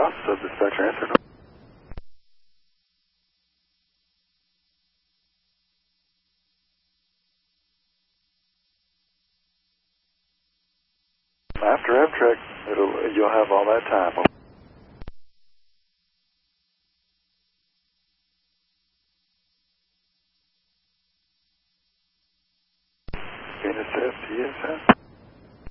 cross, dispatcher answer. After Amtrak, you'll have all that time.